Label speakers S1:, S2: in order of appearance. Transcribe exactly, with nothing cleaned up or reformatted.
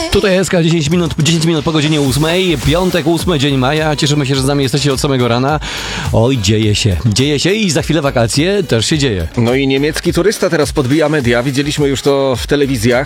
S1: Tutaj S K dziesięć minut, dziesięć minut po godzinie ósmej, piątek, ósmy dzień maja. Cieszymy się, że z nami jesteście od samego rana. Oj, dzieje się, dzieje się i za chwilę wakacje też się dzieje.
S2: No i niemiecki turysta teraz podbija media. Widzieliśmy już to w telewizjach.